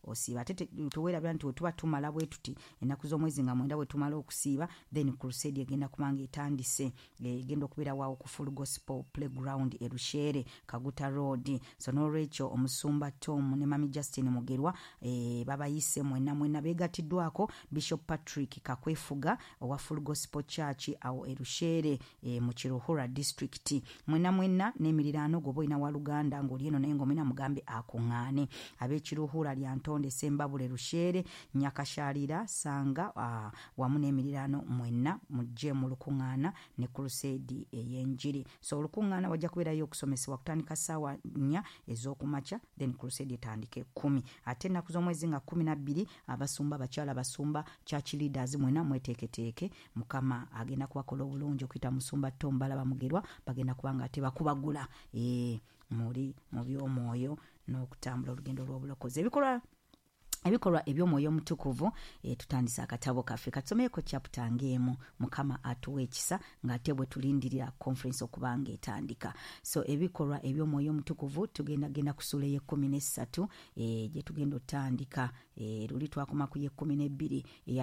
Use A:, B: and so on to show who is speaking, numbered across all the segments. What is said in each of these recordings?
A: osiiba. Ate tuweerabira nti wetuba tumala bwe tuti ennaku z'omwezi nga 9 bwe tumala okusiiba, then crusade egenda kubanga etandise, egenda okubeera waawo ku Full Gospel Playground e Lushere, Kaguta Road. So n'olwekyo omusumba Tom ne Mami Justin Mugerwa babayise mwenna beegatiddwako Bishop Patrick Kakwefuga owa Full Gospel Church awo e Lushere mu Kiruhura district. Mwenna n'emiriraano gwo boina wa Luganda ng'oli eno naye ng'omina mugambe akuŋŋaane. Ab'Ekiruhura lya Ntonde Sembabule Lushere Nyakashalira Sanga wamu n'emiriraano mwenna mujje mu lukuŋŋaana ne crusade ey'enjiri. So olukuŋŋaana wajja kubeerayo okusomesebwa kutandika ssaawa 4 ez'okumakya, then crusade etandike 10. Ate ennaku z'omwezi nga 12 abasumba bakyala basumba church leaders mwenna mweteeketeeke, Mukama agenda kubakola obulungi okuyita musumba Tom Balaba Mugerwa, bagenda kubanga ate bakubagula muri mu by'omwoyo n'okutambula olugendo lw'obulokozi. Ebikolwa eby'omwoyo omutukuvu tutandise akatabo kaffe katusomeko chapter ng'emu. Mukama atuwa ekisa ng'ate bwe tulindirira conference okubanga etandika. So ebikolwa eby'omwoyo omutukuvu tugenda kusula ye 13 gye tugenda otandika. Luli twakoma ku ye 12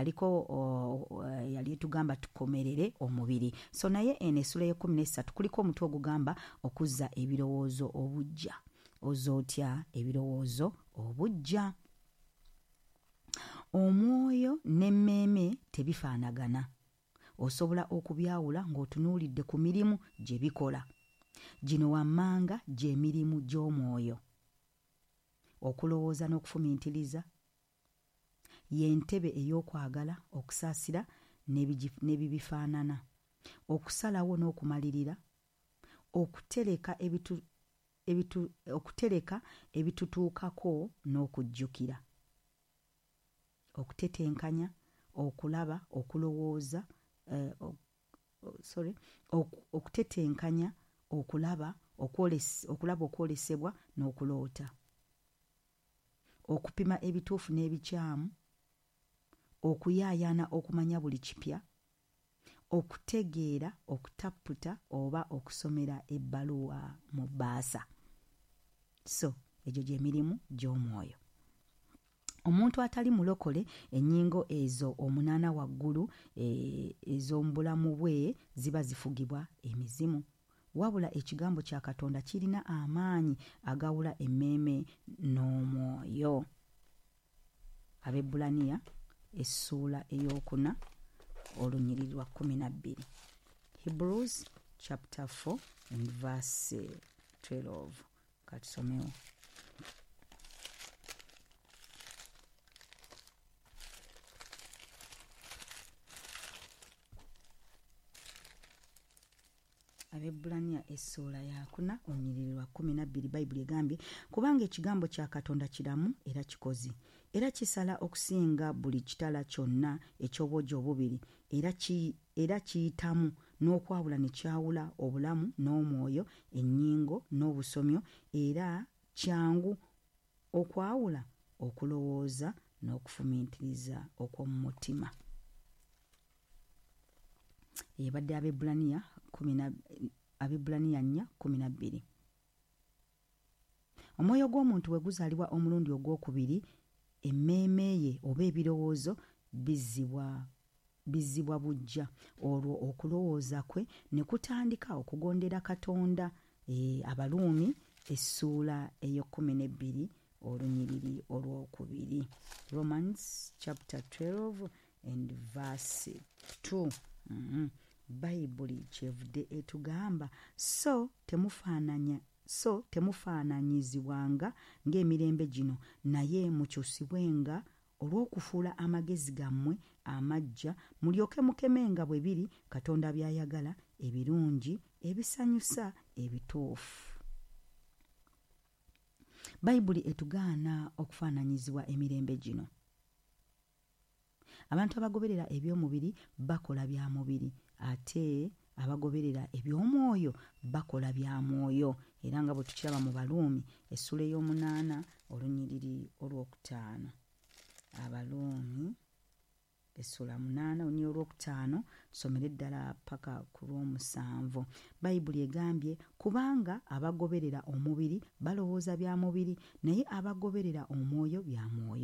A: yali tugamba tukomerere omubiri. So naye enesula ye 13 kuliko omutwe ogugamba okuzza ebirowoozo obujja. Ozootya ebirowoozo obujja. Omwoyo n'emmeeme tebifaanagana. Osobola okubyawula ng'otunuulidde ku mirimu gye bikola. Gino wammanga gy'emirimu gy'omwoyo. Okulowooza n'okufumiintiriza y'entebe ey'okwagala, okusaasira n'ebibifaanana, okusalawo n'okumalirira, okutereka ebitutuukako n'okujjukira, okutetenkanya, okulaba, okulowooza, okutetenkanya, okulaba okwolesebwa n'okuloota, okupima ebituufu n'ebikyamu, okuyaayaana okumanya buli kipya, okutegeera, okutapputa oba okusomera ebbaluwa mu bbaasa. So egyo gy'emirimu gy'omwoyo. Omuntu atali mulokole ennyingo ezo 8 waggulu ez'omu bulamu bwe ziba zifugibwa emizimu. Wabula ekigambo kya Katonda kirina amaanyi agawula emmeeme n'omwoyo. Ab'Ebbulaniya essuula ey'okuna olunyiriri lwa 12. Hebrews chapter 4 and verse 12. Katusomewo. Ab'Ebbulaniya essuula ya 4 olunyiriri lwa 12. Bayibuli egambye kubanga ekigambo kya Katonda kiramu era kikozi, era kisala okusinga buli kitala kyonna eky'obwogi obubiri, era kiyitamu n'okwawula ne kyawula obulamu n'omwoyo, ennyingo n'obusomyo, era kyangu okwawula okulowooza n'okufumiintiriza okw'omu mutima. Ebadde Ab'Ebbulaniya 4:12. Omwoyo gw'omuntu bwe guzaalibwa omulundi ogwokubiri, emmeeme ye oba ebirowoozo bizzibwa bujja. Olwo okulowooza kwe ne kutandika okugondera Katonda. Abaluumi essuula eyo12 olunyiriri olwokubiri. Romans chapter 12 and verse 2. Bayibuli kyevudde etugamba so temufaananyizibwanga ng'emirembe gino, naye mukyusibwenga olw'okufuula amagezi gammwe amaggya, mulyoke mukemenga bwe biri Katonda by'ayagala, ebirungi, ebisanyusa, ebituufu. Bayibuli etugaana okufaananyizibwa emirembe gino. Abantu abagoberera eby'omubiri bakola bya mubiri, ate abagoberera eby'omwoyo bakola bya mwoyo. Era nga bwe tukiraba mu Baluumi essuula ey'omunaana olunyiriri olwokutaano. Abaluumi essuula 8 olunyiriri olwokutaano tusomere ddala paka ku lw'omusanvu. Bayibuli egambye kubanga abagoberera omubiri balowooza bya mubiri, naye abagoberera omwoyo bya mwoyo.